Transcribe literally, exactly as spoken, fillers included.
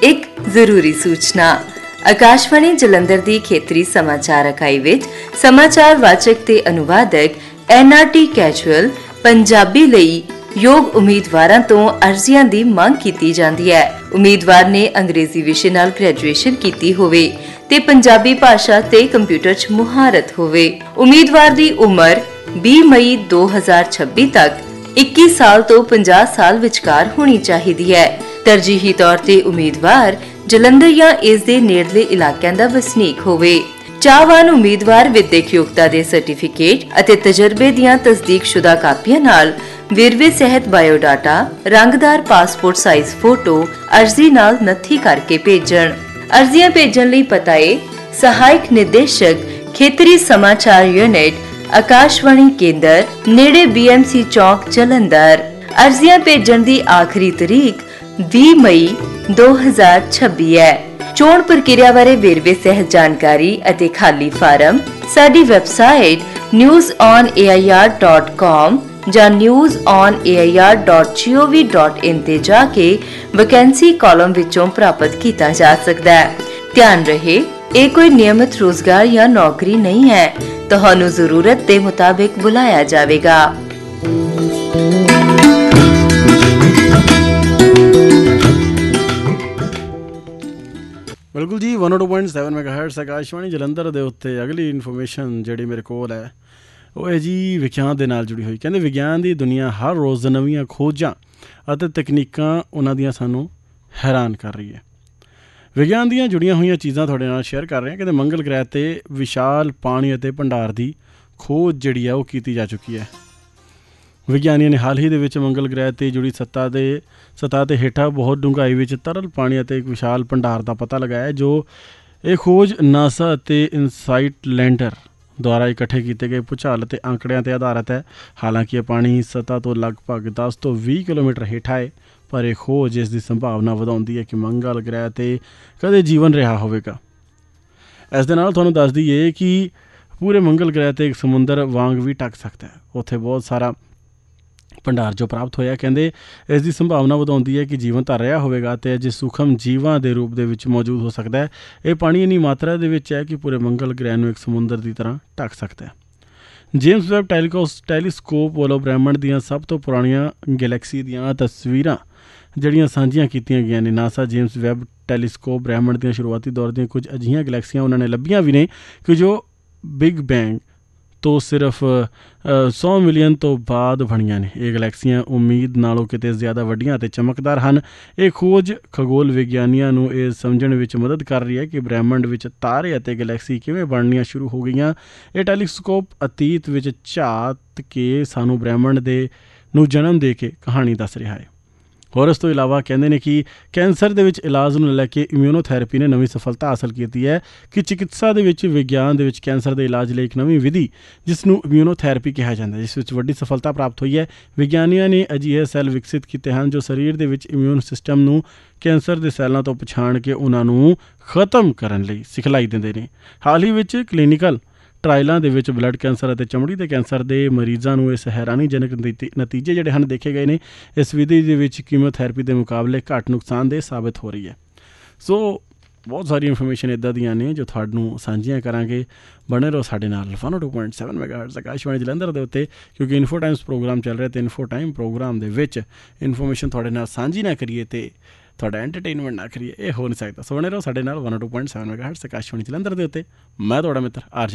ਇੱਕ ਜ਼ਰੂਰੀ ਸੂਚਨਾ। ਆਕਾਸ਼ਵਾਣੀ ਜਲੰਧਰ ਦੀ ਖੇਤਰੀ ਸਮਾਚਾਰ ਇਕਾਈ ਵਿੱਚ ਸਮਾਚਾਰ ਵਾਚਕ ਤੇ ਅਨੁਵਾਦਕ N R T casual Punjabi ਲਈ ਯੋਗ ਉਮੀਦਵਾਰਾਂ ਤੋਂ ਅਰਜ਼ੀਆਂ ਦੀ ਮੰਗ ਕੀਤੀ ਜਾਂਦੀ ਹੈ। ਉਮੀਦਵਾਰ ਨੇ ਅੰਗਰੇਜ਼ੀ ਵਿਸ਼ੇ ਨਾਲ ਗ੍ਰੈਜੂਏਸ਼ਨ ਕੀਤੀ ਹੋਵੇ ਤੇ ਪੰਜਾਬੀ ਭਾਸ਼ਾ ਤੇ ਕੰਪਿਊਟਰ 'ਚ ਮੁਹਾਰਤ ਹੋਵੇ। ਉਮੀਦਵਾਰ ਦੀ ਉਮਰ ਵੀਹ ਮਈ ਦੋ ਹਜ਼ਾਰ ਛੱਬੀ ਤੱਕ ਇੱਕੀ ਸਾਲ ਤੋਂ ਪੰਜਾਹ ਸਾਲ ਵਿਚਕਾਰ ਹੋਣੀ ਚਾਹੀਦੀ ਹੈ। ਤਰਜੀਹੀ ਤੌਰ ਤੇ ਉਮੀਦਵਾਰ ਜਲੰਧਰ ਜਾਂ ਇਸ ਦੇ ਨੇੜਲੇ ਇਲਾਕਿਆਂ ਦਾ ਵਸਨੀਕ ਹੋਵੇ। ਚਾਹਵਾਨ ਉਮੀਦਵਾਰ ਵਿਦਿਅਕ ਯੋਗਤਾ ਦੇ ਸਰਟੀਫਿਕੇਟ ਅਤੇ ਤਜਰਬੇ ਦੀਆਂ ਤਸਦੀਕਸ਼ੁਦਾ ਕਾਪੀਆਂ ਨਾਲ ਵੇਰਵੇ ਸਹਿਤ ਬਾਇਓਡਾਟਾ, ਰੰਗਦਾਰ ਪਾਸਪੋਰਟ ਸਾਈਜ਼ ਫੋਟੋ ਅਰਜ਼ੀ ਨਾਲ ਨੱਥੀ ਕਰਕੇ ਭੇਜਣ। ਅਰਜ਼ੀਆਂ ਭੇਜਣ ਲਈ ਪਤਾ ਹੈ ਸਹਾਇਕ ਨਿਰਦੇਸ਼ਕ ਖੇਤਰੀ ਸਮਾਚਾਰ ਯੂਨਿਟ, ਆਕਾਸ਼ਵਾਣੀ ਕੇਂਦਰ, ਨੇੜੇ ਬੀ ਐਮ ਸੀ ਚੌਕ, ਜਲੰਧਰ। ਅਰਜ਼ੀਆਂ ਭੇਜਣ ਦੀ ਆਖਰੀ ਤਰੀਕ ਵੀਹ ਮਈ ਦੋ ਹਜ਼ਾਰ ਛੱਬੀ ਹੈ। ਚੋਣ ਪ੍ਰਕਿਰਿਆ ਬਾਰੇ ਵੇਰਵੇ ਸਹਿਤ ਜਾਣਕਾਰੀ ਅਤੇ ਖਾਲੀ ਫਾਰਮ ਸਾਡੀ website news on A I R dot com ਜਾਂ news on A I R dot ਜੀ ਓ ਵੀ ਡਾਟ ਇਨ ਤੇ ਜਾ ਕੇ ਵੈਕੈਂਸੀ ਕਾਲਮ ਵਿੱਚੋਂ ਪ੍ਰਾਪਤ ਕੀਤਾ ਜਾ ਸਕਦਾ ਹੈ। ਧਿਆਨ ਰਹੇ, ਇਹ ਕੋਈ ਨਿਯਮਿਤ ਰੋਜ਼ਗਾਰ ਜਾਂ ਨੌਕਰੀ ਨਹੀਂ ਹੈ। ਤੁਹਾਨੂੰ ਜ਼ਰੂਰਤ ਦੇ ਮੁਤਾਬਿਕ ਬੁਲਾਇਆ ਜਾਵੇਗਾ। ਬਿਲਕੁਲ ਜੀ, ਇੱਕ ਸੌ ਦੋ ਪੁਆਇੰਟ ਸੱਤ ਮੈਗਾਹਰਟਜ਼ ਆਕਾਸ਼ਵਾਣੀ ਜਲੰਧਰ ਦੇ ਉੱਤੇ ਅਗਲੀ ਇਨਫੋਰਮੇਸ਼ਨ ਜਿਹੜੀ ਮੇਰੇ ਕੋਲ ਹੈ ਉਹ ਹੈ ਜੀ ਵਿਗਿਆਨ ਦੇ ਨਾਲ ਜੁੜੀ ਹੋਈ। ਕਹਿੰਦੇ ਵਿਗਿਆਨ ਦੀ ਦੁਨੀਆ ਹਰ ਰੋਜ਼ ਨਵੀਆਂ ਖੋਜਾਂ ਅਤੇ ਤਕਨੀਕਾਂ ਉਹਨਾਂ ਦੀਆਂ ਸਾਨੂੰ ਹੈਰਾਨ ਕਰ ਰਹੀ ਹੈ। ਵਿਗਿਆਨ ਦੀਆਂ ਜੁੜੀਆਂ ਹੋਈਆਂ ਚੀਜ਼ਾਂ ਤੁਹਾਡੇ ਨਾਲ ਸ਼ੇਅਰ ਕਰ ਰਹੇ ਹਾਂ। ਕਹਿੰਦੇ ਮੰਗਲ ਗ੍ਰਹਿ 'ਤੇ ਵਿਸ਼ਾਲ ਪਾਣੀ ਅਤੇ ਭੰਡਾਰ ਦੀ ਖੋਜ ਜਿਹੜੀ ਆ ਉਹ ਕੀਤੀ ਜਾ ਚੁੱਕੀ ਹੈ। ਵਿਗਿਆਨੀਆਂ ਨੇ ਹਾਲ ਹੀ ਦੇ ਵਿੱਚ ਮੰਗਲ ਗ੍ਰਹਿ 'ਤੇ ਜੁੜੀ ਸੱਤਾ ਦੇ ਸਤਹ ਦੇ ਹੇਠਾਂ ਬਹੁਤ ਡੂੰਘਾਈ ਵਿੱਚ ਤਰਲ ਪਾਣੀ ਅਤੇ ਇੱਕ ਵਿਸ਼ਾਲ ਭੰਡਾਰ ਦਾ ਪਤਾ ਲਗਾਇਆ, ਜੋ ਇਹ ਖੋਜ ਨਾਸਾ ਅਤੇ ਇਨਸਾਈਟ ਲੈਂਡਰ ਦੁਆਰਾ ਇਕੱਠੇ ਕੀਤੇ ਗਏ ਭੂਚਾਲ ਅਤੇ ਅੰਕੜਿਆਂ 'ਤੇ ਆਧਾਰਿਤ ਹੈ। ਹਾਲਾਂਕਿ ਇਹ ਪਾਣੀ ਸਤਹ ਤੋਂ ਲਗਭਗ ਦਸ ਤੋਂ ਵੀਹ ਕਿਲੋਮੀਟਰ ਹੇਠਾਂ ਹੈ, ਪਰ ਇਹ ਖੋਜ ਇਸ ਦੀ ਸੰਭਾਵਨਾ ਵਧਾਉਂਦੀ ਹੈ ਕਿ ਮੰਗਲ ਗ੍ਰਹਿ 'ਤੇ ਕਦੇ ਜੀਵਨ ਰਿਹਾ ਹੋਵੇਗਾ। ਇਸ ਦੇ ਨਾਲ ਤੁਹਾਨੂੰ ਦੱਸ ਦਈਏ ਕਿ ਪੂਰੇ ਮੰਗਲ ਗ੍ਰਹਿ 'ਤੇ ਇੱਕ ਸਮੁੰਦਰ ਵਾਂਗ ਵੀ ਢਕ ਸਕਦਾ ਹੈ। ਉੱਥੇ ਬਹੁਤ ਸਾਰਾ ਭੰਡਾਰ ਜੋ ਪ੍ਰਾਪਤ ਹੋਇਆ, ਕਹਿੰਦੇ ਇਸ ਦੀ ਸੰਭਾਵਨਾ ਵਧਾਉਂਦੀ ਹੈ ਕਿ ਜੀਵਨ ਤਾਂ ਰਿਹਾ ਹੋਵੇਗਾ ਅਤੇ ਅਜੇ ਸੂਖਮ ਜੀਵਾਂ ਦੇ ਰੂਪ ਦੇ ਵਿੱਚ ਮੌਜੂਦ ਹੋ ਸਕਦਾ ਹੈ। ਇਹ ਪਾਣੀ ਇੰਨੀ ਮਾਤਰਾ ਦੇ ਵਿੱਚ ਹੈ ਕਿ ਪੂਰੇ ਮੰਗਲ ਗ੍ਰਹਿ ਨੂੰ ਇੱਕ ਸਮੁੰਦਰ ਦੀ ਤਰ੍ਹਾਂ ਢਕ ਸਕਦਾ ਹੈ। ਜੇਮਸ ਵੈਬ ਟੈਲੀਕੋਸ ਟੈਲੀਸਕੋਪ ਵੱਲੋਂ ਬ੍ਰਹਿਮੰਡ ਦੀਆਂ ਸਭ ਤੋਂ ਪੁਰਾਣੀਆਂ ਗੈਲੈਕਸੀ ਦੀਆਂ ਤਸਵੀਰਾਂ ਜਿਹੜੀਆਂ ਸਾਂਝੀਆਂ ਕੀਤੀਆਂ ਗਈਆਂ ਨੇ। ਨਾਸਾ ਜੇਮਸ ਵੈਬ ਟੈਲੀਸਕੋਪ ਬ੍ਰਹਿਮੰਡ ਦੀਆਂ ਸ਼ੁਰੂਆਤੀ ਦੌਰ ਦੀਆਂ ਕੁਝ ਅਜਿਹੀਆਂ ਗੈਲੈਕਸੀਆਂ ਉਹਨਾਂ ਨੇ ਲੱਭੀਆਂ ਵੀ ਨੇ ਕਿ ਜੋ ਬਿਗ ਬੈਂਗ ਤੋਂ ਸਿਰਫ ਸੌ ਮਿਲੀਅਨ ਤੋਂ ਬਾਅਦ ਬਣੀਆਂ ਨੇ। ਇਹ ਗਲੈਕਸੀਆਂ ਉਮੀਦ ਨਾਲੋਂ ਕਿਤੇ ਜ਼ਿਆਦਾ ਵੱਡੀਆਂ ਅਤੇ ਚਮਕਦਾਰ ਹਨ। ਇਹ ਖੋਜ ਖਗੋਲ ਵਿਗਿਆਨੀਆਂ ਨੂੰ ਇਹ ਸਮਝਣ ਵਿੱਚ ਮਦਦ ਕਰ ਰਹੀ ਹੈ ਕਿ ਬ੍ਰਹਿਮੰਡ ਵਿੱਚ ਤਾਰੇ ਅਤੇ ਗਲੈਕਸੀ ਕਿਵੇਂ ਬਣਨੀਆਂ ਸ਼ੁਰੂ ਹੋ ਗਈਆਂ। ਇਹ ਟੈਲੀਸਕੋਪ ਅਤੀਤ ਵਿੱਚ ਝਾਤ ਕੇ ਸਾਨੂੰ ਬ੍ਰਹਿਮੰਡ ਦੇ ਨੂੰ ਜਨਮ ਦੇ ਕੇ ਕਹਾਣੀ ਦੱਸ ਰਿਹਾ ਹੈ। ਹੋਰ ਇਸ ਤੋਂ ਇਲਾਵਾ ਕਹਿੰਦੇ ਨੇ ਕਿ ਕੈਂਸਰ ਦੇ ਵਿੱਚ ਇਲਾਜ ਨੂੰ ਲੈ ਕੇ ਇਮਿਊਨੋਥੈਰੇਪੀ ਨੇ ਨਵੀਂ ਸਫਲਤਾ ਹਾਸਲ ਕੀਤੀ ਹੈ ਕਿ ਚਿਕਿਤਸਾ ਦੇ ਵਿੱਚ ਵਿਗਿਆਨ ਦੇ ਵਿੱਚ ਕੈਂਸਰ ਦੇ ਇਲਾਜ ਲਈ ਇੱਕ ਨਵੀਂ ਵਿਧੀ ਜਿਸ ਨੂੰ ਇਮਿਊਨੋਥੈਰੇਪੀ ਕਿਹਾ ਜਾਂਦਾ, ਜਿਸ ਵਿੱਚ ਵੱਡੀ ਸਫਲਤਾ ਪ੍ਰਾਪਤ ਹੋਈ ਹੈ। ਵਿਗਿਆਨੀਆਂ ਨੇ ਅਜਿਹੇ ਸੈੱਲ ਵਿਕਸਿਤ ਕੀਤੇ ਹਨ ਜੋ ਸਰੀਰ ਦੇ ਵਿੱਚ ਇਮਿਊਨ ਸਿਸਟਮ ਨੂੰ ਕੈਂਸਰ ਦੇ ਸੈੱਲਾਂ ਤੋਂ ਪਛਾਣ ਕੇ ਉਹਨਾਂ ਨੂੰ ਖਤਮ ਕਰਨ ਲਈ ਸਿਖਲਾਈ ਦਿੰਦੇ ਨੇ। ਹਾਲ ਹੀ ਵਿੱਚ ਕਲੀਨਿਕਲ ਟਰਾਇਲਾਂ ਦੇ ਵਿੱਚ ਬਲੱਡ ਕੈਂਸਰ ਅਤੇ ਚਮੜੀ ਦੇ ਕੈਂਸਰ ਦੇ ਮਰੀਜ਼ਾਂ ਨੂੰ ਇਸ ਹੈਰਾਨੀਜਨਕ ਨਤੀਜੇ ਜਿਹੜੇ ਹਨ ਦੇਖੇ ਗਏ ਨੇ। ਇਸ ਵਿਧੀ ਦੇ ਵਿੱਚ ਕੀਮੋਥੈਰੇਪੀ ਦੇ ਮੁਕਾਬਲੇ ਘੱਟ ਨੁਕਸਾਨਦੇਹ ਸਾਬਿਤ ਹੋ ਰਹੀ ਹੈ। ਸੋ ਬਹੁਤ ਸਾਰੀ ਇਨਫੋਰਮੇਸ਼ਨ ਇੱਦਾਂ ਦੀਆਂ ਨੇ ਜੋ ਤੁਹਾਨੂੰ ਸਾਂਝੀਆਂ ਕਰਾਂਗੇ। ਬਣੇ ਰਹੋ ਸਾਡੇ ਨਾਲ ਇੱਕ ਸੌ ਦੋ ਪੁਆਇੰਟ ਸੱਤ ਮੈਗਾਹਰਟਜ਼ ਆਕਾਸ਼ਵਾਣੀ ਜਲੰਧਰ ਦੇ ਉੱਤੇ, ਕਿਉਂਕਿ ਇਨਫੋ ਟਾਈਮਸ ਪ੍ਰੋਗਰਾਮ ਚੱਲ ਰਿਹਾ ਅਤੇ ਇਨਫੋ ਟਾਈਮ ਪ੍ਰੋਗਰਾਮ ਦੇ ਵਿੱਚ ਇਨਫੋਰਮੇਸ਼ਨ ਤੁਹਾਡੇ ਨਾਲ ਸਾਂਝੀ ਨਾ ਕਰੀਏ ਅਤੇ ਤੁਹਾਡਾ ਐਂਟਰਟੇਨਮੈਂਟ ਨਾ ਕਰੀਏ, ਇਹ ਹੋ ਨਹੀਂ ਸਕਦਾ। ਸੋ ਬਣੇ ਰਹੋ ਸਾਡੇ ਨਾਲ ਇੱਕ ਸੌ ਦੋ ਪੁਆਇੰਟ ਸੱਤ ਮੈਗਾਹਰਟਜ਼ ਆਕਾਸ਼ਵਾਣੀ ਜਲੰਧਰ ਦੇ ਉੱਤੇ। ਮੈਂ ਤੁਹਾਡਾ ਮਿੱਤਰ ਆਰ